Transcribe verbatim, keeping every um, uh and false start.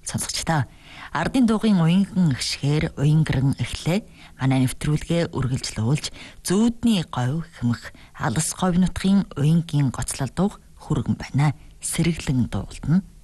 Сонсогчдоо ардын дуугийн уянган гიშгээр уянгран эхлээ манай нэвтрүүлгээ үргэлжлүүлж зүүдний говь хэмэх алс говь нутгийн уянгийн гоцлол дуу хүргэн байна. Сэргэлэн дуулна.